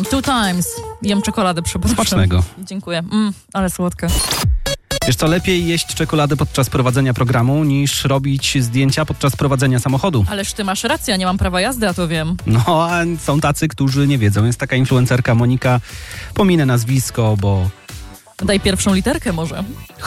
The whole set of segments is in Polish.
2 times. Jem czekoladę, przepraszam. Smacznego. Dziękuję. Ale słodka. Wiesz co, lepiej jeść czekoladę podczas prowadzenia programu, niż robić zdjęcia podczas prowadzenia samochodu. Ależ ty masz rację, ja nie mam prawa jazdy, a to wiem. No, a są tacy, którzy nie wiedzą. Jest taka influencerka Monika, pominę nazwisko, bo Daj pierwszą literkę może.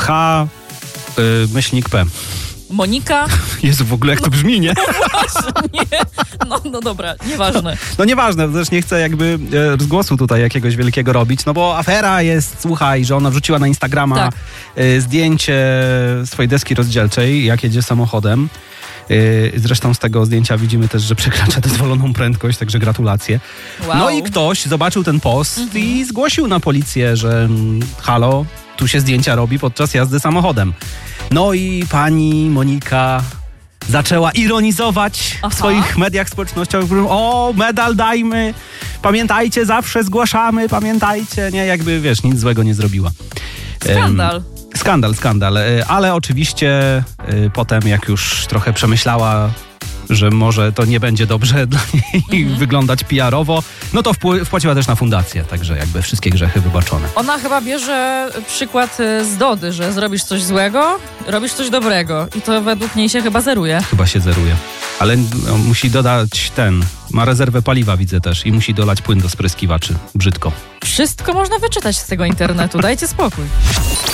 P. Monika? Jezu, w ogóle jak to brzmi, nie? Nie. No dobra, nieważne. No nieważne, też nie chcę jakby rozgłosu tutaj jakiegoś wielkiego robić, no bo afera jest, słuchaj, że ona wrzuciła na Instagrama Tak. Zdjęcie swojej deski rozdzielczej, jak jedzie samochodem. Zresztą z tego zdjęcia widzimy też, że przekracza dozwoloną prędkość, także gratulacje. Wow. No i ktoś zobaczył ten post i zgłosił na policję, że halo, tu się zdjęcia robi podczas jazdy samochodem. No i pani Monika zaczęła ironizować w swoich mediach społecznościowych. O, medal dajmy, pamiętajcie, zawsze zgłaszamy, pamiętajcie. Nie, jakby, wiesz, nic złego nie zrobiła. Skandal. Ale oczywiście potem, jak już trochę przemyślała, że może to nie będzie dobrze dla niej wyglądać PR-owo, no to wpłaciła też na fundację, także jakby wszystkie grzechy wybaczone. Ona chyba bierze przykład z Dody, że zrobisz coś złego, robisz coś dobrego i to według niej się chyba zeruje. Chyba się zeruje. Ale musi dodać ma rezerwę paliwa, widzę też, i musi dolać płyn do spryskiwaczy. Brzydko. Wszystko można wyczytać z tego internetu, dajcie spokój.